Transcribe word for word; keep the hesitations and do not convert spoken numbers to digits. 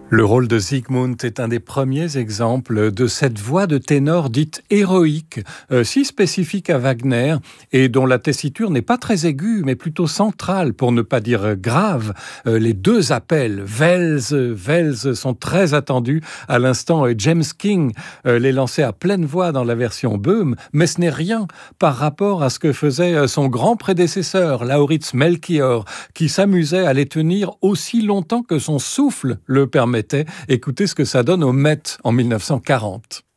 Le rôle de Siegmund est un des premiers exemples de cette voix de ténor dite héroïque, euh, si spécifique à Wagner et dont la tessiture n'est pas très aiguë mais plutôt centrale pour ne pas dire grave. Euh, les deux appels, Wels, Wels, sont très attendus. À l'instant, euh, James King euh, les lançait à pleine voix dans la version Böhm, mais ce n'est rien par rapport à ce que faisait euh, son grand prédécesseur, Lauritz Melchior, qui s'amusait à les tenir aussi longtemps que son souffle le permettait. Écoutez ce que ça donne au Met en mille neuf cent quarante.